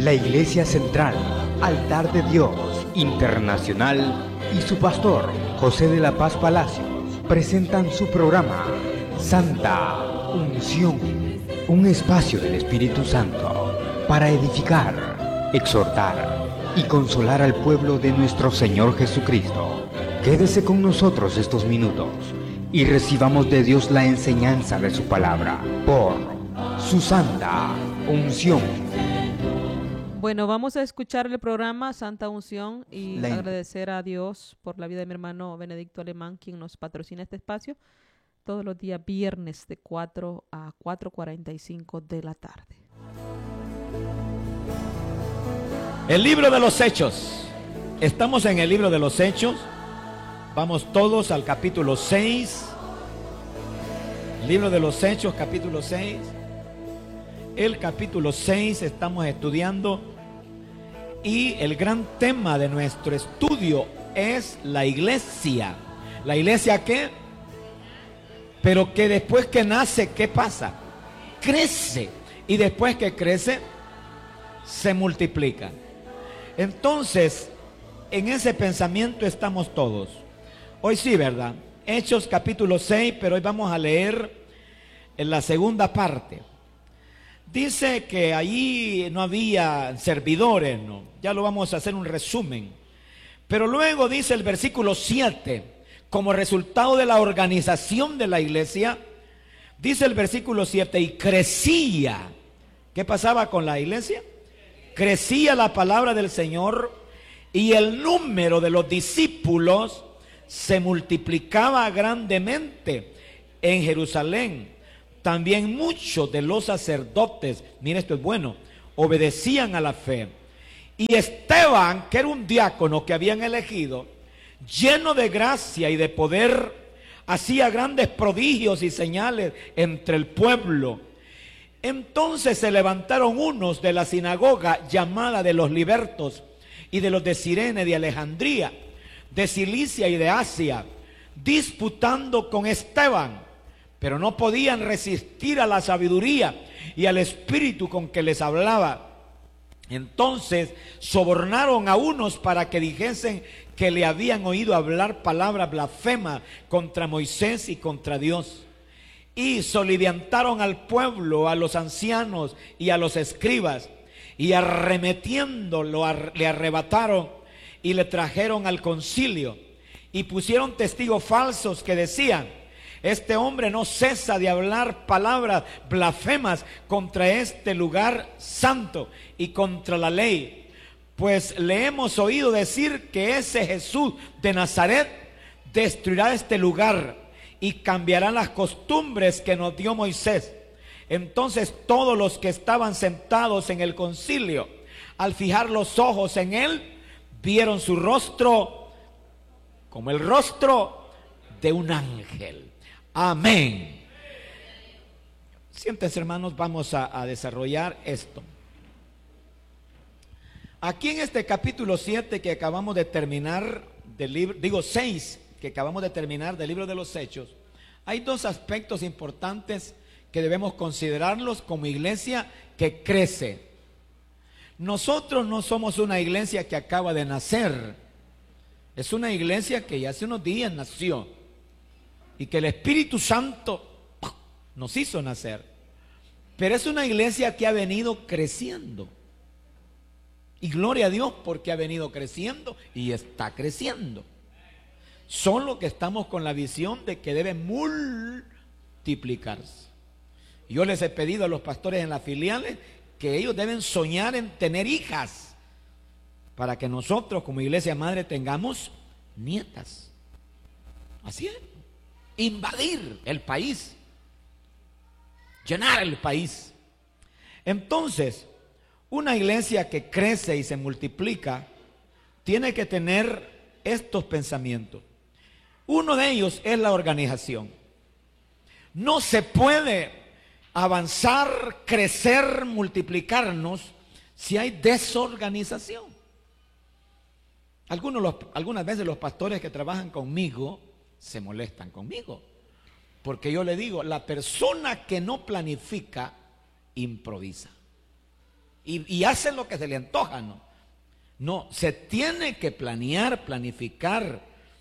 La Iglesia Central, Altar de Dios Internacional y su pastor, José de la Paz Palacios, presentan su programa Santa Unción, un espacio del Espíritu Santo para edificar, exhortar y consolar al pueblo de nuestro Señor Jesucristo. Quédese con nosotros estos minutos y recibamos de Dios la enseñanza de su palabra por su Santa Unción. Bueno, vamos a escuchar el programa Santa Unción y agradecer a Dios por la vida de mi hermano Benedicto Alemán, quien nos patrocina este espacio todos los días viernes de 4 a 4:45 de la tarde. El libro de los Hechos. Estamos en el libro de los Hechos. Vamos todos al capítulo 6. Libro de los Hechos, capítulo 6. El capítulo 6 estamos estudiando y el gran tema de nuestro estudio es la iglesia. ¿La iglesia qué? Pero que después que nace, ¿qué pasa? Crece. Y después que crece, se multiplica. Entonces, en ese pensamiento estamos todos. Hoy sí, ¿verdad? Hechos capítulo 6, pero hoy vamos a leer en la segunda parte. Dice que allí no había servidores, ¿no? Ya lo vamos a hacer un resumen. Pero luego dice el versículo 7, como resultado de la organización de la iglesia, dice el versículo 7, y crecía. ¿Qué pasaba con la iglesia? Crecía la palabra del Señor y el número de los discípulos se multiplicaba grandemente en Jerusalén. También muchos de los sacerdotes, mire, esto es bueno, obedecían a la fe. Y Esteban, que era un diácono que habían elegido, lleno de gracia y de poder, hacía grandes prodigios y señales entre el pueblo. Entonces se levantaron unos de la sinagoga llamada de los libertos y de los de Cirene, de Alejandría, de Cilicia y de Asia, disputando con Esteban, pero no podían resistir a la sabiduría y al espíritu con que les hablaba. Entonces sobornaron a unos para que dijesen que le habían oído hablar palabras blasfemas contra Moisés y contra Dios. Y soliviantaron al pueblo, a los ancianos y a los escribas, y arremetiéndolo le arrebataron y le trajeron al concilio, y pusieron testigos falsos que decían: este hombre no cesa de hablar palabras blasfemas contra este lugar santo y contra la ley. Pues le hemos oído decir que ese Jesús de Nazaret destruirá este lugar y cambiará las costumbres que nos dio Moisés. Entonces todos los que estaban sentados en el concilio, al fijar los ojos en él, vieron su rostro como el rostro de un ángel. Amén. Siéntense, hermanos, vamos a desarrollar esto. Aquí en este capítulo 7 que acabamos de terminar del libro, 6 que acabamos de terminar del libro de los Hechos, hay dos aspectos importantes que debemos considerarlos como iglesia que crece. Nosotros no somos una iglesia que acaba de nacer, es una iglesia que ya hace unos días nació y que el Espíritu Santo nos hizo nacer. Pero es una iglesia que ha venido creciendo. Y gloria a Dios porque ha venido creciendo y está creciendo. Solo que estamos con la visión de que debe multiplicarse. Yo les he pedido a los pastores en las filiales que ellos deben soñar en tener hijas para que nosotros como iglesia madre tengamos nietas. Así es. Invadir el país, llenar el país. Entonces, una iglesia que crece y se multiplica tiene que tener estos pensamientos. Uno de ellos es la organización. No se puede avanzar, crecer, multiplicarnos si hay desorganización. Algunas veces los pastores que trabajan conmigo se molestan conmigo, porque yo le digo, la persona que no planifica, improvisa. y hacen lo que se le antoja, ¿no? No, se tiene que planear, planificar.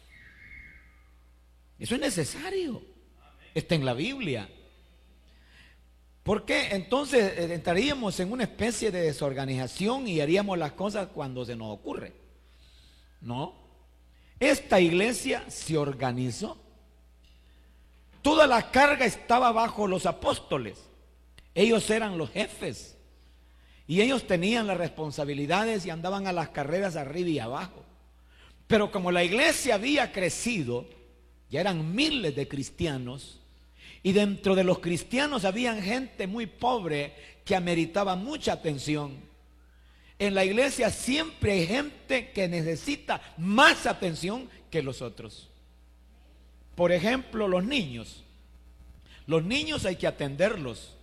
Eso es necesario. Está en la Biblia. ¿Por qué? Entonces entraríamos en una especie de desorganización y haríamos las cosas cuando se nos ocurre. No. Esta iglesia se organizó. Toda la carga estaba bajo los apóstoles. Ellos eran los jefes. Y ellos tenían las responsabilidades y andaban a las carreras arriba y abajo. Pero como la iglesia había crecido, ya eran miles de cristianos, y dentro de los cristianos habían gente muy pobre que ameritaba mucha atención. En la iglesia siempre hay gente que necesita más atención que los otros. Por ejemplo, los niños. Los niños hay que atenderlos.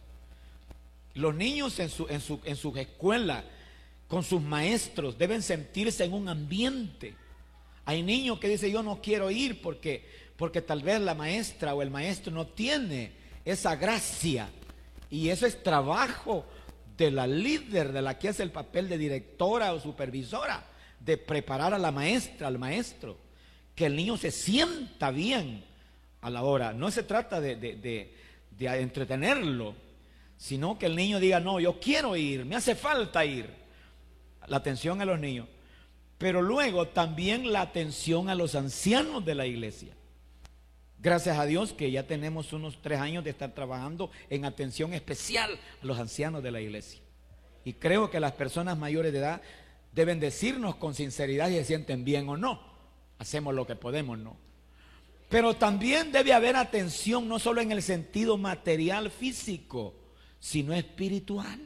Los niños en sus escuelas, con sus maestros, deben sentirse en un ambiente. Hay niños que dicen, yo no quiero ir porque tal vez la maestra o el maestro no tiene esa gracia. Y eso es trabajo de la líder, de la que hace el papel de directora o supervisora, de preparar a la maestra, al maestro, que el niño se sienta bien a la hora. No se trata de entretenerlo, sino que el niño diga, no, yo quiero ir, me hace falta ir. La atención a los niños. Pero luego también la atención a los ancianos de la iglesia. Gracias a Dios que ya tenemos unos 3 años de estar trabajando en atención especial a los ancianos de la iglesia. Y creo que las personas mayores de edad deben decirnos con sinceridad si se sienten bien o no. Hacemos lo que podemos, ¿no? Pero también debe haber atención no solo en el sentido material, físico, sino espiritual.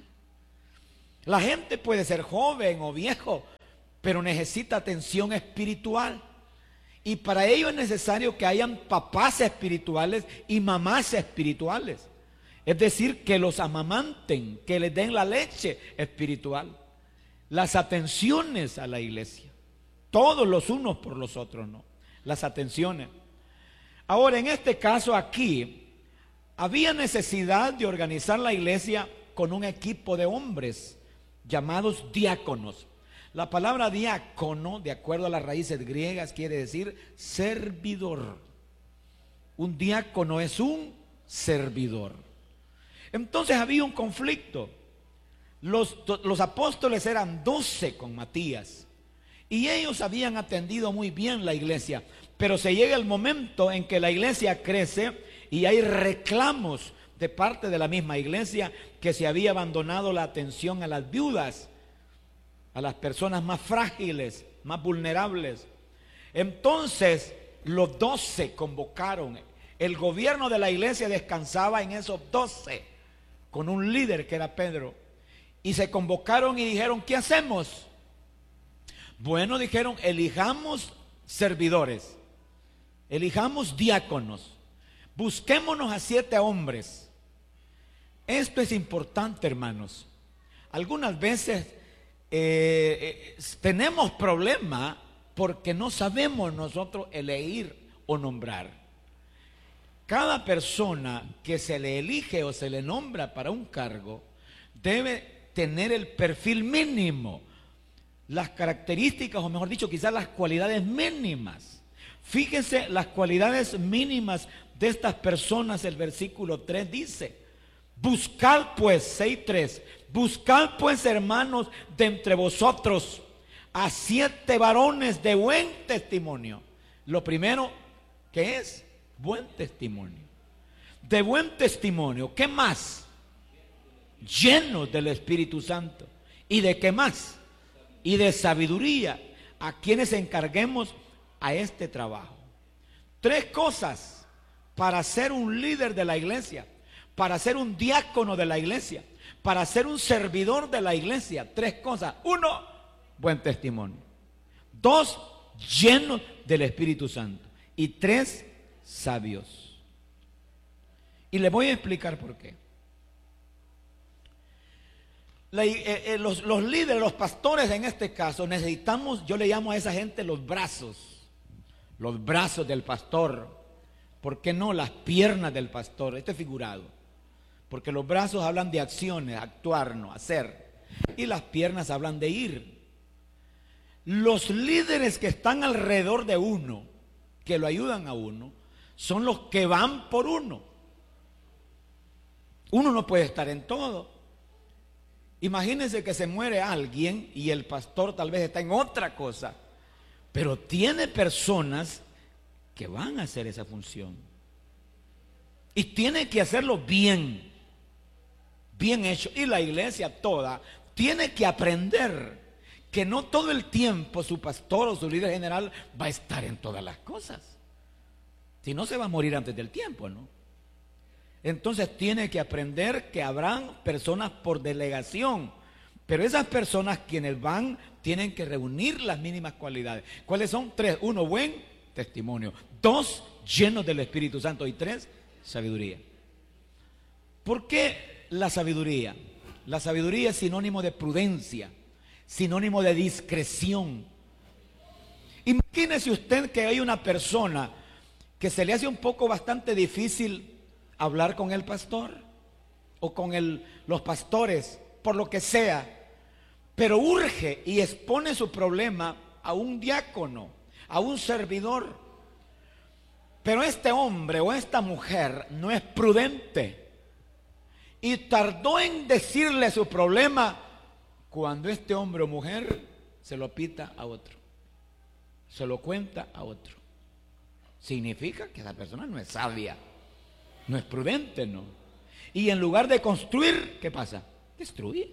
La gente puede ser joven o viejo, pero necesita atención espiritual. Y para ello es necesario que hayan papás espirituales y mamás espirituales. Es decir, que los amamanten, que les den la leche espiritual. Las atenciones a la iglesia. Todos los unos por los otros, ¿no? Las atenciones. Ahora, en este caso aquí, había necesidad de organizar la iglesia con un equipo de hombres llamados diáconos. La palabra diácono, de acuerdo a las raíces griegas, quiere decir servidor. Un diácono es un servidor. Entonces había un conflicto. Los apóstoles eran 12 con Matías y ellos habían atendido muy bien la iglesia, pero se llega el momento en que la iglesia crece y hay reclamos de parte de la misma iglesia que se había abandonado la atención a las viudas, a las personas más frágiles, más vulnerables. Entonces los 12 convocaron. El gobierno de la iglesia descansaba en esos 12 con un líder que era Pedro. Y se convocaron y dijeron, ¿qué hacemos? Bueno, dijeron, elijamos servidores, elijamos diáconos, busquémonos a 7 hombres. Esto es importante, hermanos. Algunas veces tenemos problema porque no sabemos nosotros elegir o nombrar. Cada persona que se le elige o se le nombra para un cargo debe tener el perfil mínimo, las características, o mejor dicho, quizás las cualidades mínimas. Fíjense las cualidades mínimas de estas personas. El versículo 3 dice, buscad pues, 6:3, buscad pues, hermanos, de entre vosotros a 7 varones de buen testimonio. Lo primero que es buen testimonio. De buen testimonio. ¿Qué más? Llenos del Espíritu Santo. ¿Y de qué más? Y de sabiduría, a quienes encarguemos a este trabajo. 3 cosas para ser un líder de la iglesia, para ser un diácono de la iglesia, para ser un servidor de la iglesia. 3 cosas. 1, buen testimonio. 2, llenos del Espíritu Santo. Y 3, sabios. Y les voy a explicar por qué. Los líderes, los pastores en este caso, necesitamos, yo le llamo a esa gente los brazos del pastor. ¿Por qué no las piernas del pastor? Esto es figurado, porque los brazos hablan de acciones, actuar, no hacer. y las piernas hablan de ir. Los líderes que están alrededor de uno, que lo ayudan a uno, son los que van por uno. Uno no puede estar en todo. Imagínense que se muere alguien y el pastor tal vez está en otra cosa, pero tiene personas que van a hacer esa función. Y tiene que hacerlo bien, bien hecho. Y la iglesia toda tiene que aprender que no todo el tiempo su pastor o su líder general va a estar en todas las cosas. Si no, se va a morir antes del tiempo, ¿no? Entonces tiene que aprender que habrán personas por delegación, pero esas personas quienes van tienen que reunir las mínimas cualidades. ¿Cuáles son? 3. 1, buen testimonio. 2, llenos del Espíritu Santo. Y 3, sabiduría. ¿Por qué la sabiduría? La sabiduría es sinónimo de prudencia, sinónimo de discreción. Imagínese usted que hay una persona que se le hace un poco bastante difícil hablar con el pastor o con los pastores, por lo que sea, pero urge y expone su problema a un diácono, a un servidor. Pero este hombre o esta mujer no es prudente y tardó en decirle su problema cuando este hombre o mujer se lo pita a otro, se lo cuenta a otro. Significa que esa persona no es sabia, no es prudente, ¿no? Y en lugar de construir, ¿qué pasa? Destruir.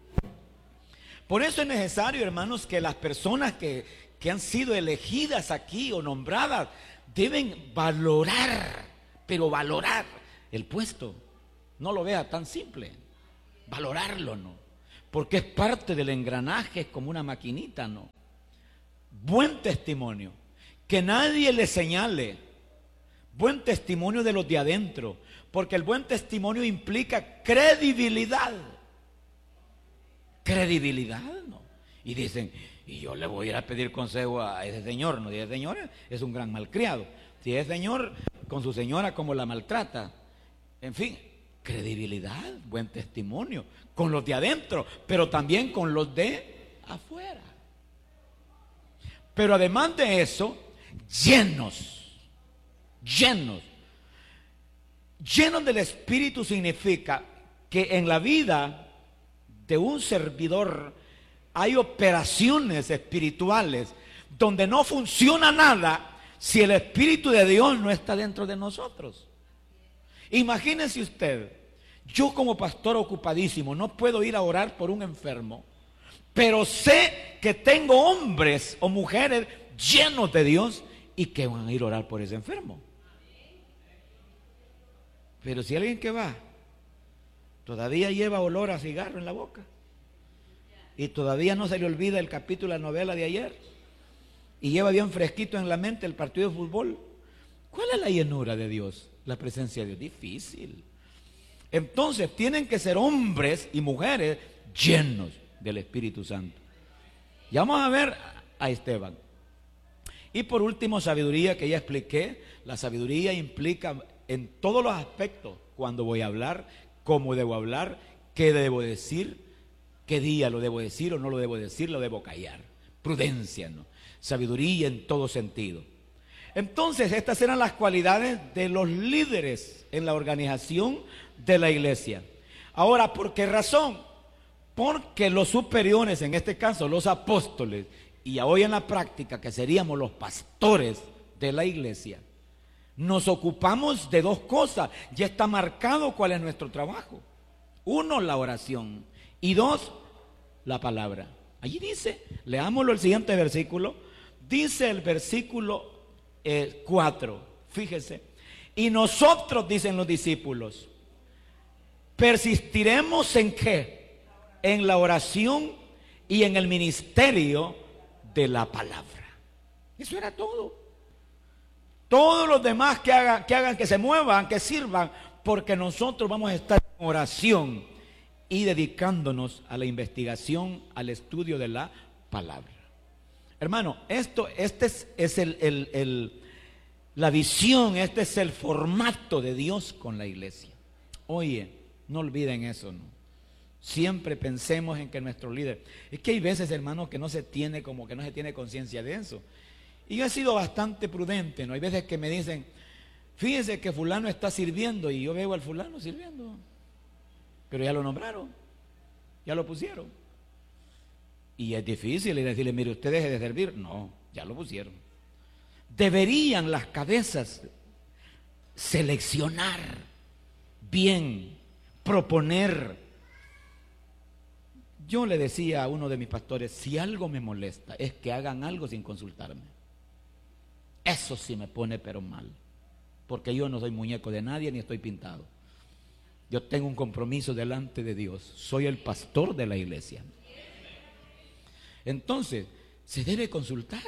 Por eso es necesario, hermanos, que las personas que han sido elegidas aquí o nombradas deben valorar, pero valorar el puesto. No lo vea tan simple, valorarlo, ¿no? Porque es parte del engranaje, es como una maquinita, ¿no? Buen testimonio, que nadie le señale. Buen testimonio de los de adentro, porque el buen testimonio implica credibilidad. Credibilidad, ¿no? Y dicen, y yo le voy a ir a pedir consejo a ese señor, no, y ese señor es un gran malcriado. Si ese señor con su señora como la maltrata, en fin, credibilidad, buen testimonio, con los de adentro, pero también con los de afuera. Pero además de eso, llenos del Espíritu significa que en la vida de un servidor hay operaciones espirituales donde no funciona nada si el Espíritu de Dios no está dentro de nosotros. Imagínese usted, yo como pastor ocupadísimo no puedo ir a orar por un enfermo, pero sé que tengo hombres o mujeres llenos de Dios y que van a ir a orar por ese enfermo. Pero si alguien que va todavía lleva olor a cigarro en la boca y todavía no se le olvida el capítulo de la novela de ayer y lleva bien fresquito en la mente el partido de fútbol, ¿cuál es la llenura de Dios? La presencia de Dios. Difícil. Entonces tienen que ser hombres y mujeres llenos del Espíritu Santo. Ya vamos a ver a Esteban. Y por último, sabiduría, que ya expliqué. La sabiduría implica en todos los aspectos, cuando voy a hablar, cómo debo hablar, qué debo decir, qué día lo debo decir o no lo debo decir, lo debo callar. Prudencia, ¿no? Sabiduría en todo sentido. Entonces, estas eran las cualidades de los líderes en la organización de la iglesia. Ahora, ¿por qué razón? Porque los superiores, en este caso los apóstoles, y hoy en la práctica que seríamos los pastores de la iglesia, nos ocupamos de dos cosas. Ya está marcado cuál es nuestro trabajo. 1, la oración, y 2, la palabra. Allí dice, leámoslo el siguiente versículo, dice el versículo 4, fíjese, y nosotros, dicen los discípulos, persistiremos en ¿qué? En la oración y en el ministerio de la palabra. Eso era todo. Todos los demás que hagan, que se muevan, que sirvan, porque nosotros vamos a estar en oración y dedicándonos a la investigación, al estudio de la palabra. Hermano, esta es la visión, este es el formato de Dios con la iglesia. Oye, no olviden eso, ¿no? Siempre pensemos en que nuestro líder. Es que hay veces, hermanos, que no se tiene conciencia de eso. Y yo he sido bastante prudente, ¿no? Hay veces que me dicen, fíjense que fulano está sirviendo, y yo veo al fulano sirviendo. Pero ya lo nombraron, ya lo pusieron. Y es difícil decirle, mire, usted deje de servir. No, ya lo pusieron. Deberían las cabezas seleccionar bien, proponer. Yo le decía a uno de mis pastores, si algo me molesta es que hagan algo sin consultarme. Eso sí me pone pero mal, porque yo no soy muñeco de nadie ni estoy pintado. Yo tengo un compromiso delante de Dios, soy el pastor de la iglesia. Entonces, se debe consultar.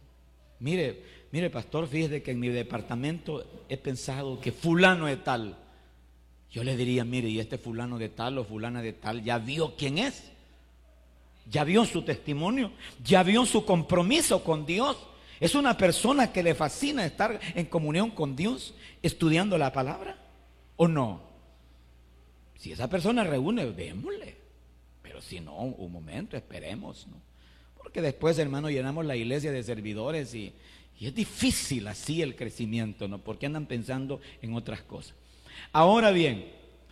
Mire pastor, fíjese que en mi departamento he pensado que fulano de tal. Yo le diría, mire, y este fulano de tal o fulana de tal, ¿ya vio quién es? ¿Ya vio su testimonio? ¿Ya vio su compromiso con Dios? ¿Es una persona que le fascina estar en comunión con Dios, estudiando la palabra? ¿O no? Si esa persona reúne, démosle. Pero si no, un momento, esperemos, ¿no? Porque después, hermano, llenamos la iglesia de servidores y es difícil así el crecimiento, ¿no? Porque andan pensando en otras cosas. Ahora bien,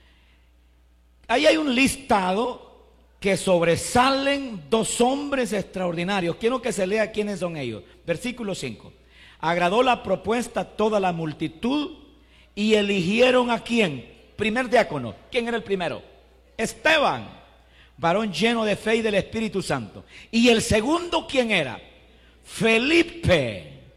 ahí hay un listado que sobresalen dos hombres extraordinarios. Quiero que se lea quiénes son ellos. Versículo 5. Agradó la propuesta a toda la multitud y eligieron ¿a quién? Primer diácono. ¿Quién era el primero? Esteban, varón lleno de fe y del Espíritu Santo. Y el segundo, ¿quién era? Felipe,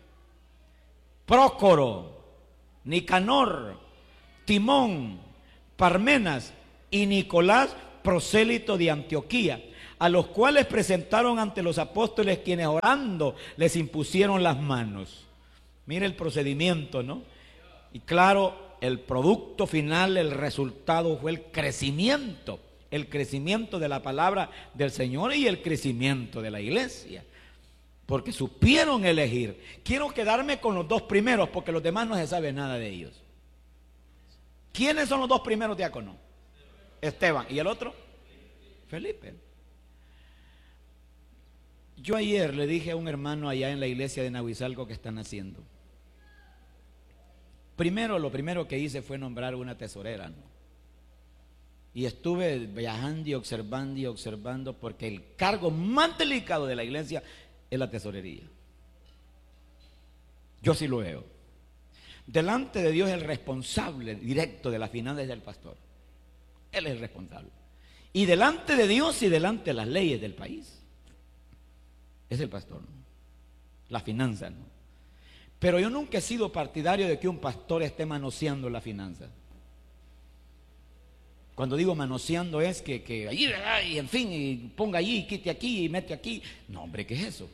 Prócoro, Nicanor, Timón, Parmenas y Nicolás, prosélito de Antioquía, a los cuales presentaron ante los apóstoles, quienes orando les impusieron las manos. Mire el procedimiento, ¿no? Y claro, el producto final, el resultado fue el crecimiento de la palabra del Señor y el crecimiento de la iglesia, porque supieron elegir. Quiero quedarme con los dos primeros, porque los demás no se sabe nada de ellos. ¿Quiénes son los dos primeros diáconos? Esteban. ¿Y el otro? Felipe. Yo ayer le dije a un hermano allá en la iglesia de Nahuizalco que están haciendo. Lo primero que hice fue nombrar una tesorera, ¿no? Y estuve viajando y observando, porque el cargo más delicado de la iglesia es la tesorería. Yo sí lo veo. Delante de Dios, el responsable directo de las finanzas es el pastor. Él es el responsable. Y delante de Dios y delante de las leyes del país es el pastor, ¿no? Las finanzas, ¿no? Pero yo nunca he sido partidario de que un pastor esté manoseando las finanzas. Cuando digo manoseando es que allí, y en fin, y ponga allí, y quite aquí, y mete aquí. No, hombre, ¿qué es eso?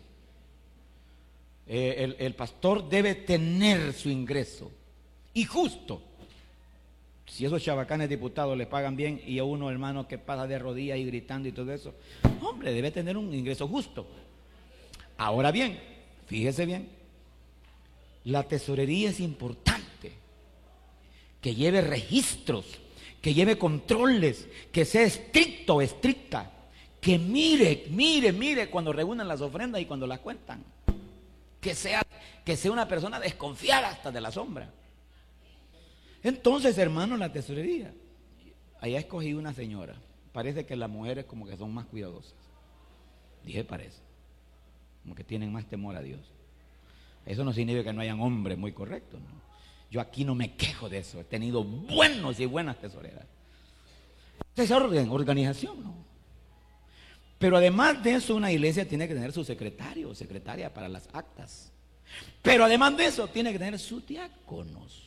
El pastor debe tener su ingreso, y justo. Si esos chabacanes diputados le pagan bien, y a uno, hermano, que pasa de rodillas y gritando y todo eso, hombre, debe tener un ingreso justo. Ahora bien, fíjese bien, la tesorería es importante, que lleve registros, que lleve controles, que sea estricto o estricta, que mire cuando reúnen las ofrendas y cuando las cuentan, que sea una persona desconfiada hasta de la sombra. Entonces, hermano, la tesorería, allá escogí una señora. Parece que las mujeres como que son más cuidadosas. Dije parece, como que tienen más temor a Dios. Eso no significa que no hayan hombres muy correctos, ¿no? Yo aquí no me quejo de eso. He tenido buenos y buenas tesoreras. Esa es organización, ¿no? Pero además de eso, una iglesia tiene que tener su secretario o secretaria para las actas. Pero además de eso, tiene que tener sus diáconos.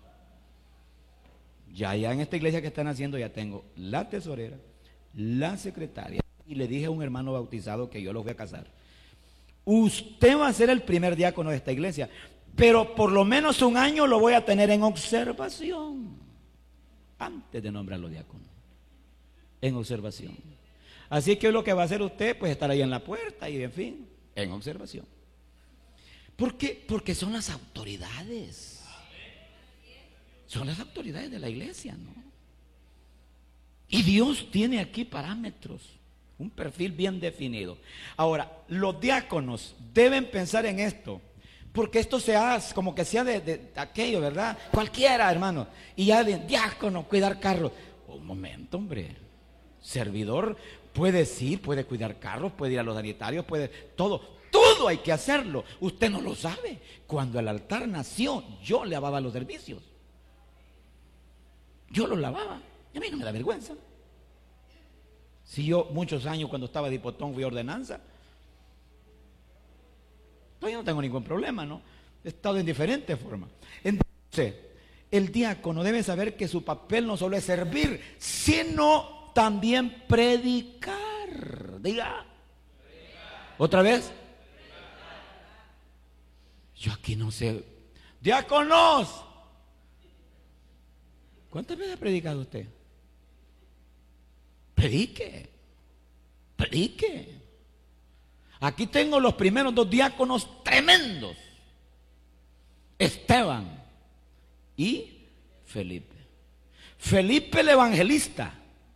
Ya en esta iglesia que están haciendo, ya tengo la tesorera, la secretaria. Y le dije a un hermano bautizado que yo los voy a casar. Usted va a ser el primer diácono de esta iglesia, pero por lo menos un año lo voy a tener en observación antes de nombrarlo diácono. En observación. Así que lo que va a hacer usted, pues estar ahí en la puerta y en fin, en observación. ¿Por qué? Porque son las autoridades. Son las autoridades de la iglesia, ¿no? Y Dios tiene aquí parámetros, un perfil bien definido. Ahora, los diáconos deben pensar en esto, porque esto se hace como que sea de aquello, ¿verdad? Cualquiera, hermano. Y ya de diácono, cuidar carros. Un momento, hombre. Servidor puede puede cuidar carros, puede ir a los sanitarios, puede todo hay que hacerlo. Usted no lo sabe. Cuando el altar nació, yo lavaba los servicios. Yo los lavaba. Y a mí no me da vergüenza. Si yo muchos años cuando estaba de diputón fui a ordenanza, todavía no tengo ningún problema, ¿no? He estado en diferentes formas. Entonces, el diácono debe saber que su papel no solo es servir, sino también predicar. Diga. ¿Otra vez? Yo aquí no sé. Diáconos. ¿Cuántas veces ha predicado usted? Predique. Predique. Aquí tengo los primeros 2 diáconos tremendos. Esteban y Felipe. Felipe el evangelista.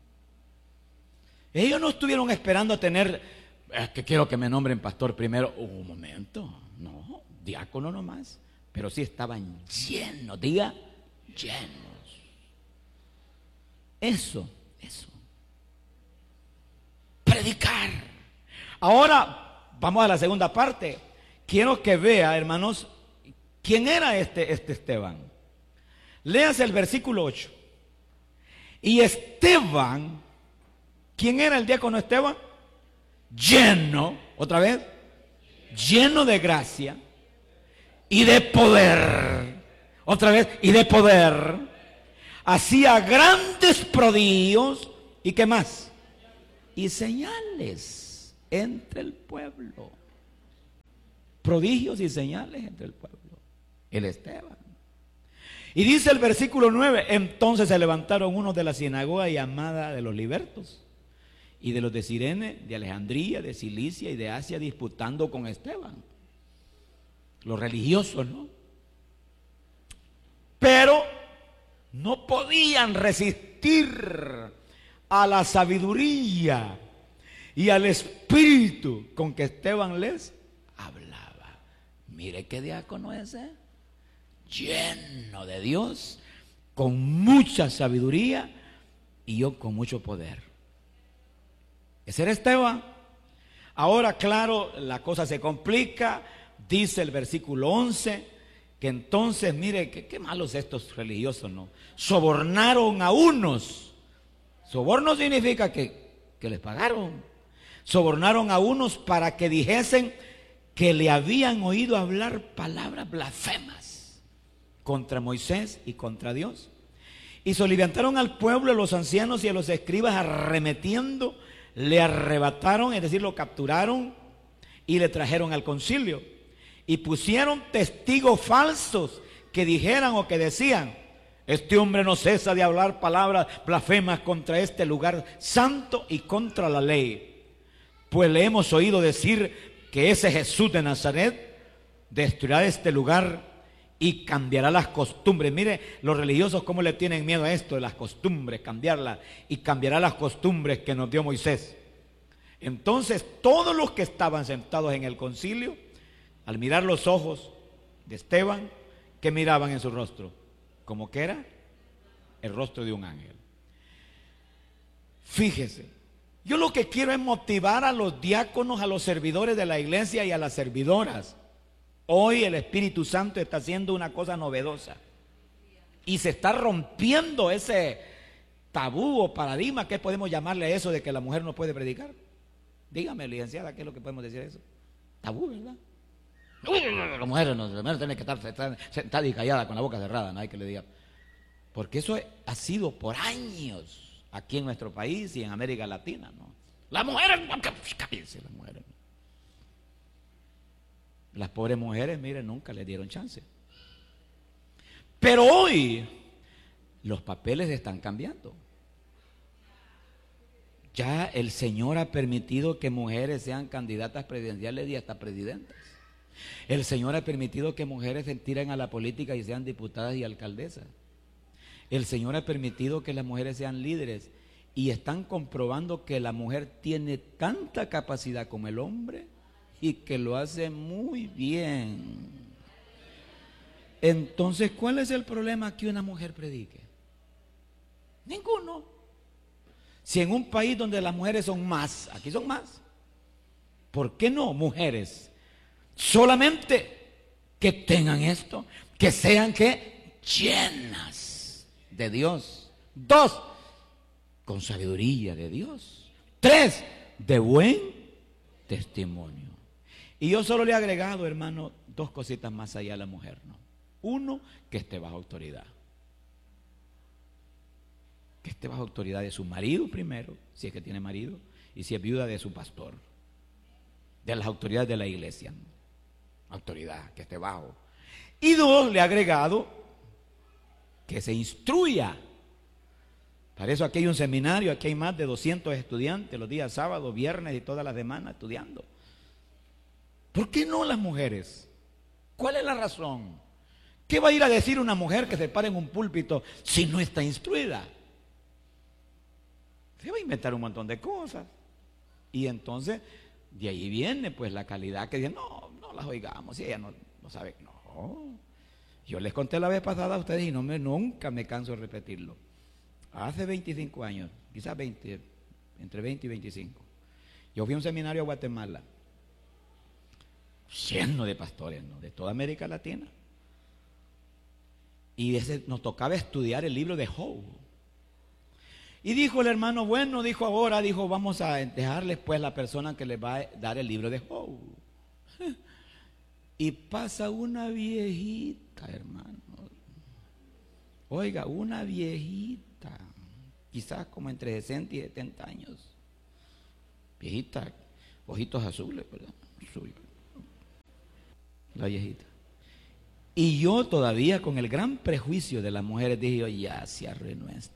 Ellos no estuvieron esperando a tener, que quiero que me nombren pastor primero. Un momento, no, diácono nomás. Pero sí estaban llenos, diga, llenos. Eso. Predicar. Ahora, vamos a la segunda parte. Quiero que vea, hermanos, quién era este Esteban. Léase el versículo 8. Y Esteban, ¿quién era el diácono Esteban? Lleno, otra vez, lleno de gracia y de poder. Otra vez, y de poder. Hacía grandes prodigios. ¿Y qué más? Y señales entre el pueblo. Prodigios y señales entre el pueblo. El Esteban. Y dice el versículo 9: entonces se levantaron unos de la sinagoga llamada de los libertos y de los de Cirene, de Alejandría, de Cilicia y de Asia, disputando con Esteban. Los religiosos, ¿no? Pero no podían resistir a la sabiduría y al espíritu con que Esteban les hablaba. Mire qué diácono ese, lleno de Dios, con mucha sabiduría y yo con mucho poder. Ese era Esteban. Ahora, claro, la cosa se complica. Dice el versículo 11 que entonces, mire, qué malos estos religiosos, ¿no? Sobornaron a unos. Soborno significa que les pagaron. Sobornaron a unos para que dijesen que le habían oído hablar palabras blasfemas contra Moisés y contra Dios. Y soliviantaron al pueblo, a los ancianos y a los escribas, arremetiendo, le arrebataron, es decir, lo capturaron y le trajeron al concilio. Y pusieron testigos falsos que dijeran o que decían: este hombre no cesa de hablar palabras blasfemas contra este lugar santo y contra la ley. Pues le hemos oído decir que ese Jesús de Nazaret destruirá este lugar y cambiará las costumbres. Mire, los religiosos cómo le tienen miedo a esto de las costumbres, cambiarlas, y cambiará las costumbres que nos dio Moisés. Entonces todos los que estaban sentados en el concilio, al mirar los ojos de Esteban, ¿qué miraban en su rostro? Como que era el rostro de un ángel. Fíjese, yo lo que quiero es motivar a los diáconos, a los servidores de la iglesia y a las servidoras. Hoy el Espíritu Santo está haciendo una cosa novedosa y se está rompiendo ese tabú o paradigma, ¿qué podemos llamarle a eso de que la mujer no puede predicar? Dígame, licenciada, ¿qué es lo que podemos decir de eso? Tabú, ¿verdad? La mujer tiene que estar sentada y callada con la boca cerrada, no hay que le diga. Porque eso ha sido por años aquí en nuestro país y en América Latina, ¿no? Las mujeres, cállense las mujeres. Las pobres mujeres, miren, nunca les dieron chance. Pero hoy los papeles están cambiando. Ya el Señor ha permitido que mujeres sean candidatas presidenciales y hasta presidentas. El Señor ha permitido que mujeres se tiren a la política y sean diputadas y alcaldesas. El Señor ha permitido que las mujeres sean líderes y están comprobando que la mujer tiene tanta capacidad como el hombre y que lo hace muy bien. Entonces, ¿cuál es el problema que una mujer predique? Ninguno. Si en un país donde las mujeres son más, aquí son más, ¿por qué no mujeres? Solamente que tengan esto, que sean que llenas de Dios. 2, con sabiduría de Dios. 3, de buen testimonio. Y yo solo le he agregado, hermano, 2 cositas más allá a la mujer, ¿no? 1, que esté bajo autoridad. Que esté bajo autoridad de su marido primero, si es que tiene marido, y si es viuda, de su pastor, de las autoridades de la iglesia, ¿no? Autoridad, que esté bajo. Y 2, le he agregado que se instruya. Para eso aquí hay un seminario, aquí hay más de 200 estudiantes los días sábados, viernes y todas las semanas estudiando. ¿Por qué no las mujeres? ¿Cuál es la razón? ¿Qué va a ir a decir una mujer que se para en un púlpito si no está instruida? Se va a inventar un montón de cosas. Y entonces, de ahí viene pues la calidad que dicen, no las oigamos, si ella no sabe. No, yo les conté la vez pasada a ustedes y nunca me canso de repetirlo. Hace 25 años, quizás 20, entre 20 y 25, yo fui a un seminario a Guatemala, lleno de pastores, ¿no?, de toda América Latina. Y nos tocaba estudiar el libro de Job. Y dijo el hermano, bueno, vamos a dejarles pues la persona que les va a dar el libro de Job. Y pasa una viejita, hermano. Oiga, una viejita, quizás como entre 60 y 70 años. Viejita, ojitos azules, ¿verdad? La viejita. Y yo todavía con el gran prejuicio de las mujeres dije, yo, ya se arruinó esto.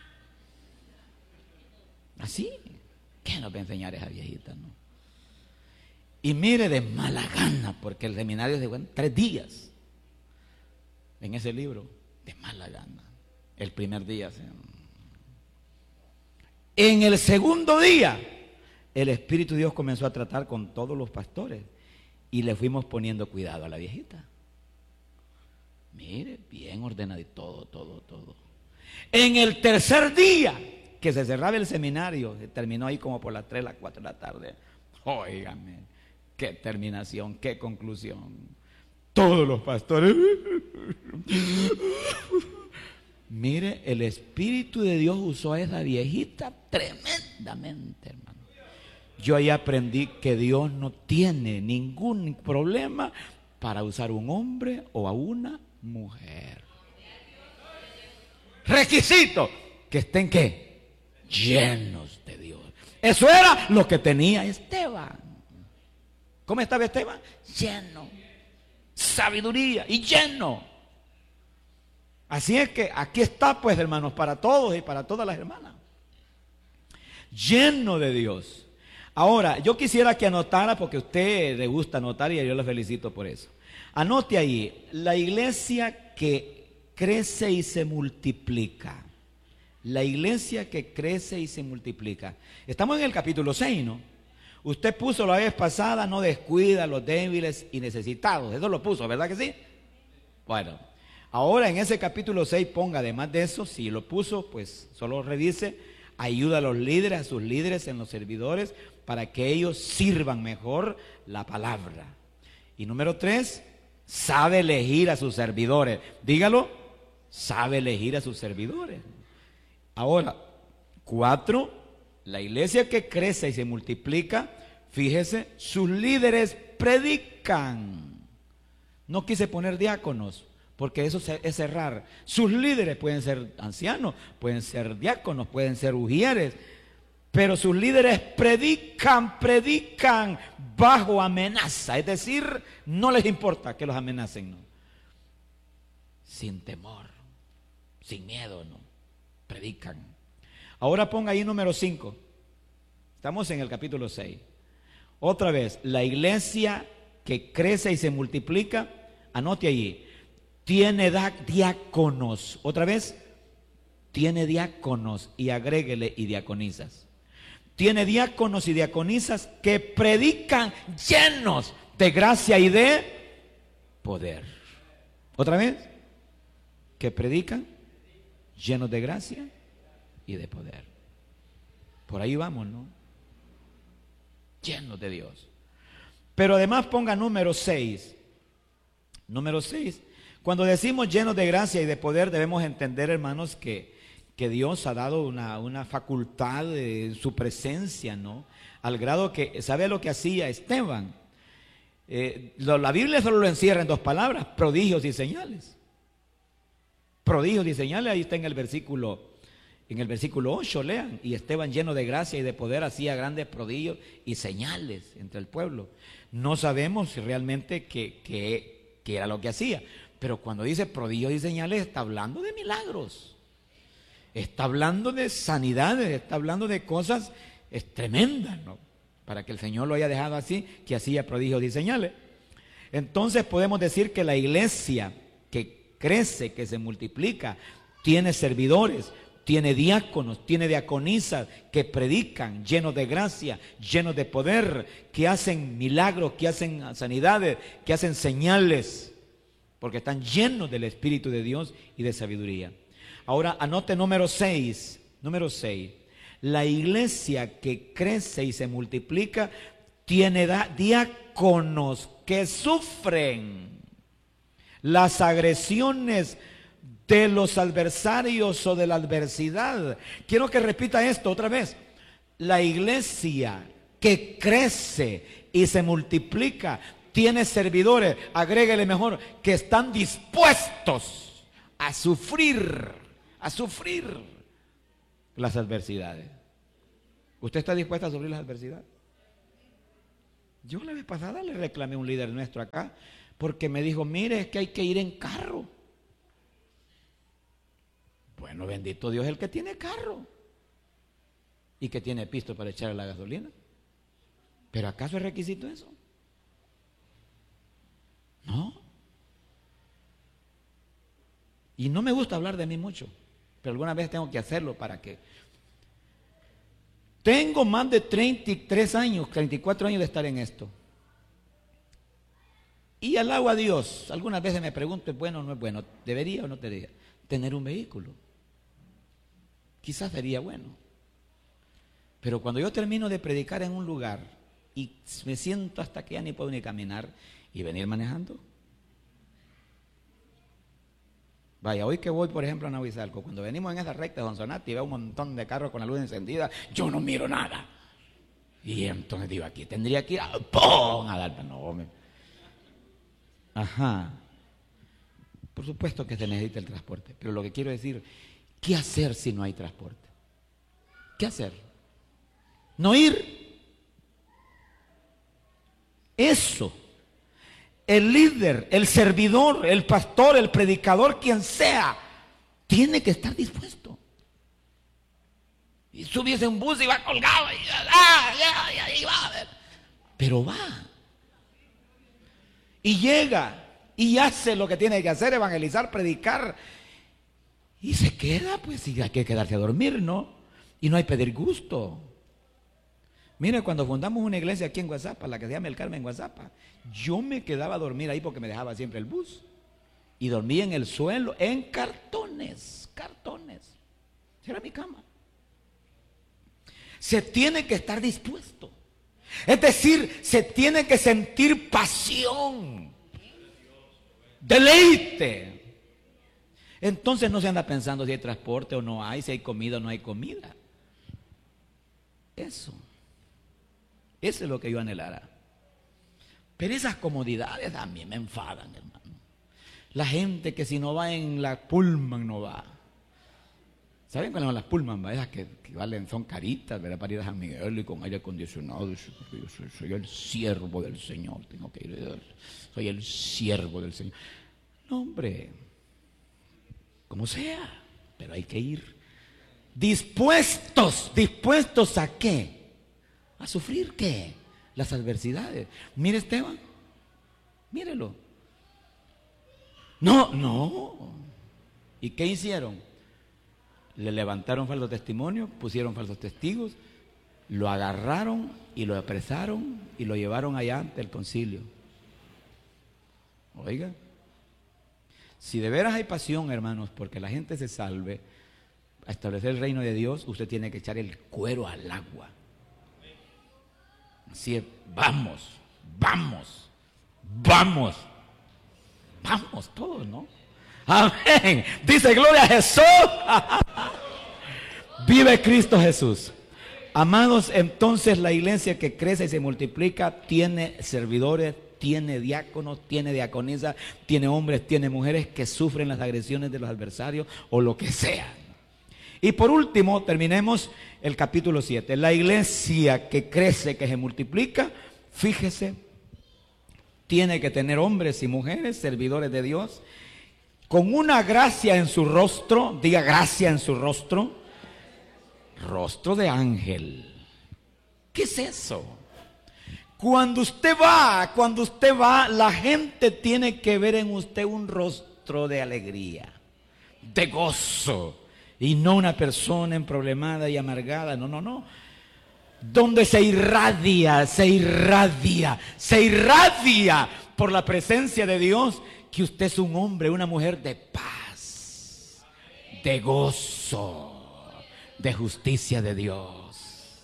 Así, ¿qué nos va a enseñar esa viejita, no? Y mire, de mala gana, porque el seminario se fue 3 días en ese libro, de mala gana. El primer día. En el segundo día, el Espíritu de Dios comenzó a tratar con todos los pastores y le fuimos poniendo cuidado a la viejita. Mire, bien ordenadito, todo. En el tercer día, que se cerraba el seminario, se terminó ahí como por las 3, las 4 de la tarde. Óigame, qué terminación, qué conclusión. Todos los pastores. Mire, el Espíritu de Dios usó a esa viejita tremendamente, hermano. Yo ahí aprendí que Dios no tiene ningún problema para usar un hombre o a una mujer. Requisito, que estén ¿qué? Llenos de Dios. Eso era lo que tenía Esteban. ¿Cómo estaba Esteban? Lleno. Sabiduría y lleno. Así es que aquí está pues, hermanos, para todos y para todas las hermanas. Lleno de Dios. Ahora, yo quisiera que anotara, porque a usted le gusta anotar y yo le felicito por eso. Anote ahí, la iglesia que crece y se multiplica. La iglesia que crece y se multiplica. Estamos en el capítulo 6, ¿no? Usted puso la vez pasada, no descuida a los débiles y necesitados. Eso lo puso, ¿verdad que sí? Bueno, ahora en ese capítulo 6 ponga, además de eso, si lo puso, pues solo revise, ayuda a los líderes, a sus líderes en los servidores, para que ellos sirvan mejor la palabra. Y número 3, sabe elegir a sus servidores. Dígalo, sabe elegir a sus servidores. Ahora, 4, la iglesia que crece y se multiplica, fíjese, sus líderes predican. No quise poner diáconos, porque eso es errar. Sus líderes pueden ser ancianos, pueden ser diáconos, pueden ser ujieres, pero sus líderes predican bajo amenaza. Es decir, no les importa que los amenacen, ¿no? Sin temor, sin miedo, ¿no? Predican. Ahora ponga ahí número 5. Estamos en el capítulo 6. Otra vez, la iglesia que crece y se multiplica, anote allí, tiene diáconos. Otra vez, tiene diáconos, y agréguele, y diaconisas. Tiene diáconos y diaconisas que predican llenos de gracia y de poder. ¿Otra vez? Que predican llenos de gracia y de poder. Por ahí vamos, ¿no? Llenos de Dios. Pero además ponga número 6. Número 6. Cuando decimos llenos de gracia y de poder, debemos entender, hermanos, que Dios ha dado una facultad de su presencia, ¿no? Al grado que, ¿sabe lo que hacía Esteban? La Biblia solo lo encierra en 2 palabras: prodigios y señales. Prodigios y señales, ahí está en el versículo 8, lean. Y Esteban, lleno de gracia y de poder, hacía grandes prodigios y señales entre el pueblo. No sabemos si realmente qué era lo que hacía, pero cuando dice prodigios y señales, está hablando de milagros, está hablando de sanidades, está hablando de cosas tremendas, ¿no? Para que el Señor lo haya dejado así, que hacía prodigios y señales. Entonces podemos decir que la iglesia que crece, que se multiplica, tiene servidores, tiene diáconos, tiene diaconisas que predican llenos de gracia, llenos de poder, que hacen milagros, que hacen sanidades, que hacen señales, porque están llenos del Espíritu de Dios y de sabiduría. Ahora anote número 6. Número 6. La iglesia que crece y se multiplica tiene diáconos que sufren las agresiones de los adversarios o de la adversidad. Quiero que repita esto otra vez. La iglesia que crece y se multiplica tiene servidores, agréguele mejor, que están dispuestos a sufrir las adversidades. ¿Usted está dispuesto a sufrir las adversidades? Yo la vez pasada le reclamé a un líder nuestro acá, porque me dijo, mire, es que hay que ir en carro. Bueno, bendito Dios el que tiene carro y que tiene pisto para echarle la gasolina. ¿Pero acaso es requisito eso? No. Y no me gusta hablar de mí mucho, pero alguna vez tengo que hacerlo para que... Tengo más de 33 años, 34 años de estar en esto. Y alabo a Dios. Algunas veces me pregunto, ¿es bueno o no es bueno? ¿Debería o no debería tener un vehículo? Quizás sería bueno. Pero cuando yo termino de predicar en un lugar y me siento hasta que ya ni puedo ni caminar y venir manejando. Vaya, hoy que voy, por ejemplo, a Nahuizalco, cuando venimos en esa recta de Sonsonate y veo un montón de carros con la luz encendida, yo no miro nada. Y entonces digo, aquí tendría que ir a ¡pum! A dar, no, hombre. Ajá. Por supuesto que se necesita el transporte, pero lo que quiero decir, ¿qué hacer si no hay transporte? ¿Qué hacer? No ir. Eso. El líder, el servidor, el pastor, el predicador, quien sea, tiene que estar dispuesto. Y subiese un bus y va colgado, y va. Pero va. Y llega, y hace lo que tiene que hacer, evangelizar, predicar. Y se queda, pues, y hay que quedarse a dormir, ¿no? Y no hay pedir gusto. Mire, cuando fundamos una iglesia aquí en Guazapa, la que se llama El Carmen Guazapa, yo me quedaba a dormir ahí porque me dejaba siempre el bus. Y dormía en el suelo, en cartones. Esa era mi cama. Se tiene que estar dispuesto. Es decir, se tiene que sentir pasión, deleite. Entonces no se anda pensando si hay transporte o no hay, si hay comida o no hay comida. Eso es lo que yo anhelara. Pero esas comodidades a mí me enfadan, hermano. La gente que si no va en la Pullman no va. ¿Saben cuáles son las Pullman? Esas que valen, son caritas, ¿verdad? Para ir a San Miguel y con aire acondicionado. Yo soy el siervo del Señor, tengo que ir. Soy el siervo del Señor. No, hombre, como sea, pero hay que ir. ¿Dispuestos a qué? ¿A sufrir qué? Las adversidades. Mire Esteban, mírelo. No. ¿Y qué hicieron? le levantaron falsos testimonios, pusieron falsos testigos, lo agarraron y lo apresaron y lo llevaron allá ante el concilio. Oiga, si de veras hay pasión, hermanos, porque la gente se salve, a establecer el reino de Dios, usted tiene que echar el cuero al agua. Así es, vamos, vamos, vamos, vamos todos, ¿no? Amén. Dice gloria a Jesús. Vive Cristo Jesús. Amados, entonces la iglesia que crece y se multiplica tiene servidores, tiene diáconos, tiene diaconisas, tiene hombres, tiene mujeres que sufren las agresiones de los adversarios o lo que sea. Y por último, terminemos el capítulo 7. La iglesia que crece, que se multiplica, fíjese, tiene que tener hombres y mujeres, servidores de Dios, con una gracia en su rostro, diga gracia en su rostro, rostro de ángel. ¿Qué es eso? Cuando usted va, la gente tiene que ver en usted un rostro de alegría, de gozo, y no una persona emproblemada y amargada, no. Donde se irradia por la presencia de Dios, que usted es un hombre, una mujer de paz, de gozo, de justicia de Dios.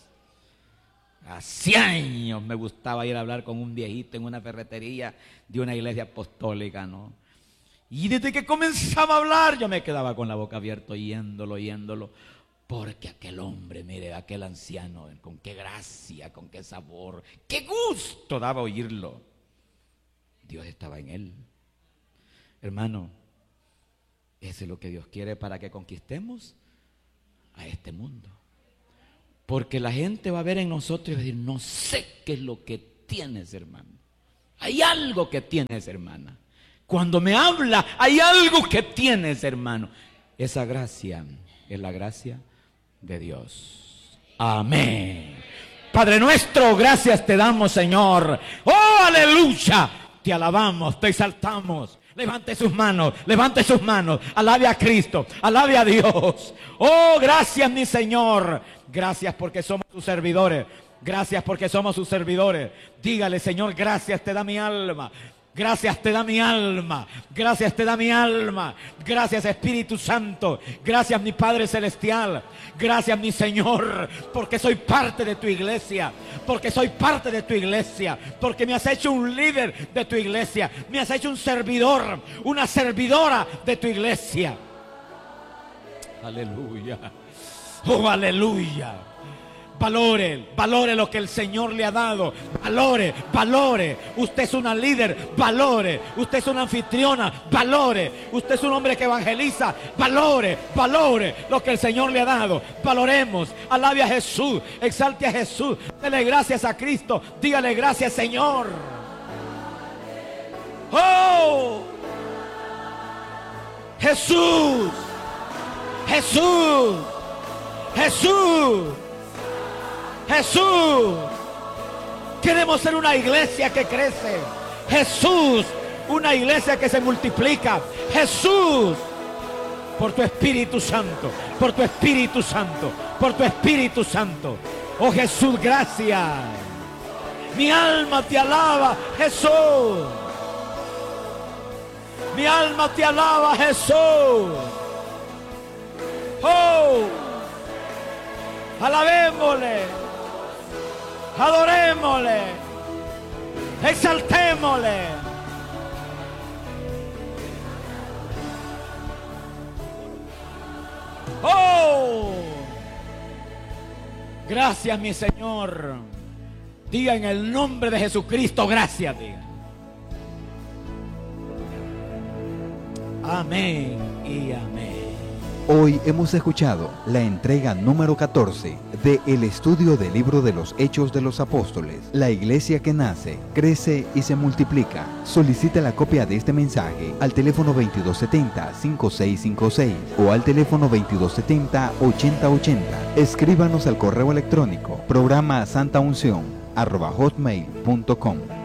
Hace años me gustaba ir a hablar con un viejito en una ferretería de una iglesia apostólica, ¿no? Y desde que comenzaba a hablar, yo me quedaba con la boca abierta, oyéndolo, porque aquel hombre, mire, aquel anciano, con qué gracia, con qué sabor, qué gusto daba oírlo. Dios estaba en él. Hermano, eso es lo que Dios quiere para que conquistemos a este mundo. Porque la gente va a ver en nosotros y va a decir, no sé qué es lo que tienes, hermano. Hay algo que tienes, hermana. Cuando me habla, hay algo que tienes, hermano. Esa gracia es la gracia de Dios. Amén. Padre nuestro, gracias te damos, Señor. ¡Oh, aleluya! Te alabamos, te exaltamos. Levante sus manos, alabe a Cristo, alabe a Dios. Oh, gracias mi Señor, gracias porque somos sus servidores, gracias porque somos sus servidores. Dígale, Señor, gracias te da mi alma. Gracias te da mi alma, gracias te da mi alma, gracias Espíritu Santo, gracias mi Padre Celestial, gracias mi Señor, porque soy parte de tu iglesia, porque soy parte de tu iglesia, porque me has hecho un líder de tu iglesia, me has hecho un servidor, una servidora de tu iglesia. Aleluya, oh aleluya. Valore lo que el Señor le ha dado. Valore. Usted es una líder, valore. Usted es una anfitriona, valore. Usted es un hombre que evangeliza, valore lo que el Señor le ha dado. Valoremos, alabe a Jesús, exalte a Jesús, dele gracias a Cristo, dígale gracias, Señor. ¡Oh! Jesús. Queremos ser una iglesia que crece. Jesús, una iglesia que se multiplica. Jesús, por tu Espíritu Santo, por tu Espíritu Santo, por tu Espíritu Santo. Oh Jesús, gracias. Mi alma te alaba, Jesús. Mi alma te alaba, Jesús. Oh, alabémosle. Adorémosle, exaltémosle. Oh, gracias mi Señor. Diga en el nombre de Jesucristo, gracias, diga. Amén y amén. Hoy hemos escuchado la entrega número 14 de El Estudio del Libro de los Hechos de los Apóstoles. La iglesia que nace, crece y se multiplica. Solicita la copia de este mensaje al teléfono 2270-5656 o al teléfono 2270-8080. Escríbanos al correo electrónico programa santaunción@hotmail.com.